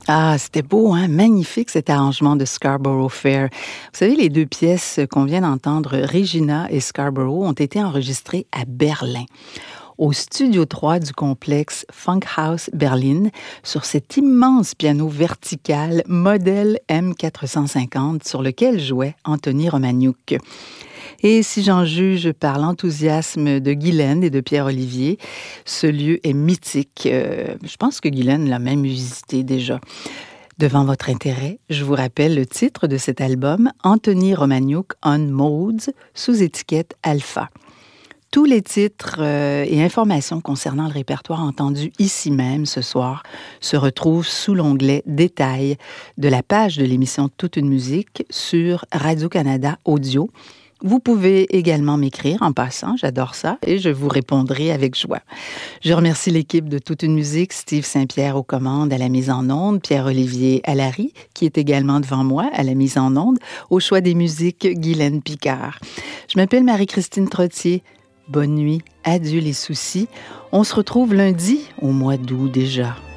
Ah, c'était beau, hein? Magnifique cet arrangement de Scarborough Fair. Vous savez, les deux pièces qu'on vient d'entendre, Regina et Scarborough, ont été enregistrées à Berlin, au Studio 3 du complexe Funkhaus Berlin, sur cet immense piano vertical modèle M450 sur lequel jouait Anthony Romagnoux. Et si j'en juge par l'enthousiasme de Guylaine et de Pierre-Olivier, ce lieu est mythique. Je pense que Guylaine l'a même visité déjà. Devant votre intérêt, je vous rappelle le titre de cet album, Anthony Romagnoux on Modes, sous étiquette Alpha. Tous les titres et informations concernant le répertoire entendu ici même ce soir se retrouvent sous l'onglet Détails de la page de l'émission Toute une musique sur Radio-Canada Audio. Vous pouvez également m'écrire en passant, j'adore ça, et je vous répondrai avec joie. Je remercie l'équipe de Toute une musique, Steve Saint-Pierre aux commandes à la mise en onde, Pierre-Olivier Allary, qui est également devant moi à la mise en onde, au choix des musiques, Guylaine Picard. Je m'appelle Marie-Christine Trottier. Bonne nuit, adieu les soucis. On se retrouve lundi au mois d'août déjà.